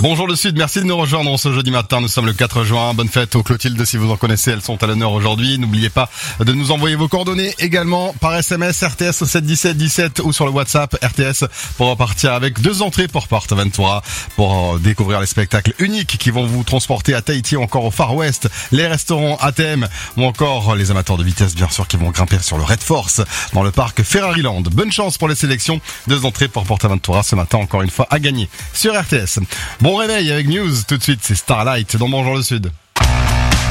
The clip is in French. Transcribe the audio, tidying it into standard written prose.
Bonjour le Sud, merci de nous rejoindre ce jeudi matin. Nous sommes le 4 juin. Bonne fête aux Clotilde si vous en connaissez, elles sont à l'honneur aujourd'hui. N'oubliez pas de nous envoyer vos coordonnées également par SMS RTS au 7 17 17 ou sur le WhatsApp RTS pour repartir avec 2 entrées pour PortAventura pour découvrir les spectacles uniques qui vont vous transporter à Tahiti ou encore au Far West, les restaurants ATM ou encore les amateurs de vitesse bien sûr qui vont grimper sur le Red Force dans le parc Ferrariland. Bonne chance pour les sélections. 2 entrées pour PortAventura ce matin encore une fois à gagner sur RTS. Bon réveil avec News, tout de suite c'est Starlight dans Bonjour le Sud.